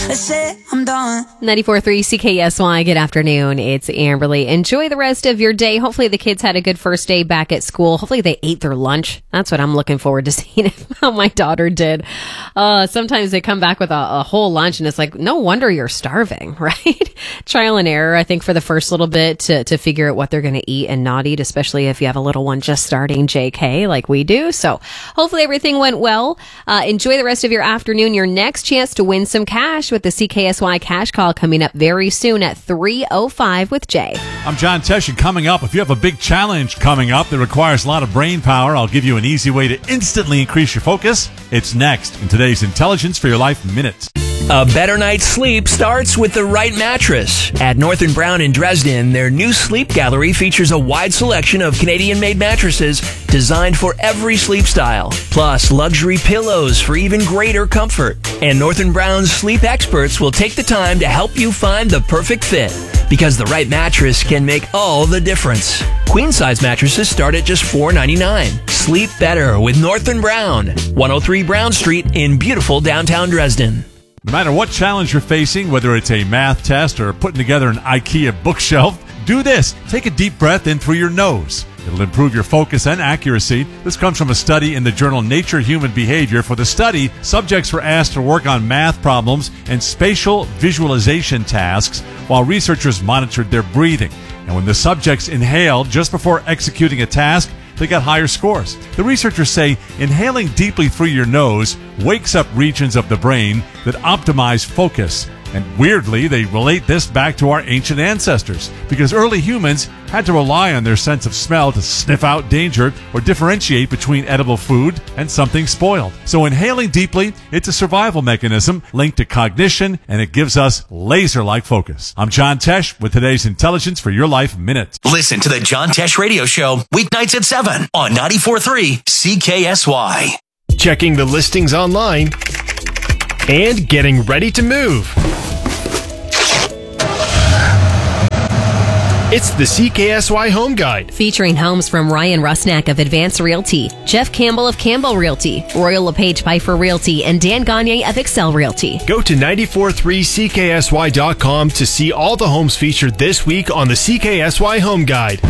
That's it, I'm done. 94.3 CKSY, good afternoon. It's Amberly. Enjoy the rest of your day. Hopefully the kids had a good first day back at school. Hopefully they ate their lunch. That's what I'm looking forward to seeing how my daughter did. Sometimes they come back with a whole lunch and it's like, no wonder you're starving, right? Trial and error, I think, for the first little bit to figure out what they're going to eat and not eat, especially if you have a little one just starting JK like we do. So hopefully everything went well. Enjoy the rest of your afternoon. Your next chance to win some cash with the CKSY Cash Call coming up very soon at 3:05 with Jay. I'm John Tesh, and coming up, if you have a big challenge coming up that requires a lot of brain power, I'll give you an easy way to instantly increase your focus. It's next in today's Intelligence for Your Life Minute. A better night's sleep starts with the right mattress. At North & Brown in Dresden, their new sleep gallery features a wide selection of Canadian-made mattresses designed for every sleep style, plus luxury pillows for even greater comfort. And North & Brown's sleep experts will take the time to help you find the perfect fit, because the right mattress can make all the difference. Queen-size mattresses start at just $4.99. Sleep better with North & Brown, 103 Brown Street in beautiful downtown Dresden. No matter what challenge you're facing, whether it's a math test or putting together an IKEA bookshelf, do this. Take a deep breath in through your nose. It'll improve your focus and accuracy. This comes from a study in the journal Nature Human Behavior. For the study, subjects were asked to work on math problems and spatial visualization tasks while researchers monitored their breathing. And when the subjects inhaled just before executing a task, they got higher scores. The researchers say inhaling deeply through your nose wakes up regions of the brain that optimize focus. And weirdly, they relate this back to our ancient ancestors, because early humans had to rely on their sense of smell to sniff out danger or differentiate between edible food and something spoiled. So inhaling deeply, it's a survival mechanism linked to cognition, and it gives us laser-like focus. I'm John Tesh with today's Intelligence for Your Life Minute. Listen to the John Tesh Radio Show weeknights at 7 on 94.3 CKSY. Checking the listings online and getting ready to move. It's the CKSY Home Guide. Featuring homes from Ryan Rusnak of Advance Realty, Jeff Campbell of Campbell Realty, Royal LePage Piper Realty, and Dan Gagne of Excel Realty. Go to 943CKSY.com to see all the homes featured this week on the CKSY Home Guide.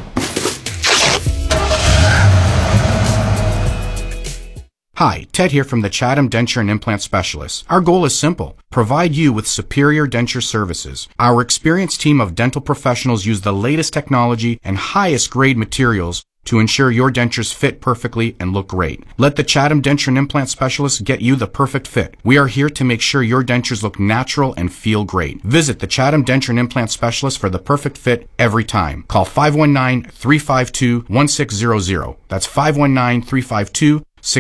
Hi, Ted here from the Chatham Denture and Implant Specialists. Our goal is simple: provide you with superior denture services. Our experienced team of dental professionals use the latest technology and highest grade materials to ensure your dentures fit perfectly and look great. Let the Chatham Denture and Implant Specialists get you the perfect fit. We are here to make sure your dentures look natural and feel great. Visit the Chatham Denture and Implant Specialists for the perfect fit every time. Call 519-352-1600. That's 519-352-1600.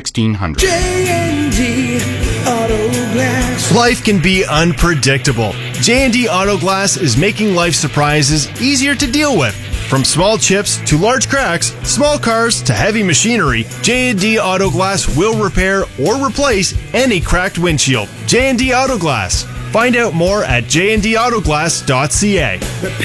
J&D Auto Glass. Life can be unpredictable. J&D Auto Glass is making life surprises easier to deal with. From small chips to large cracks, small cars to heavy machinery, J&D Auto Glass will repair or replace any cracked windshield. J&D Auto Glass. Find out more at jndautoglass.ca.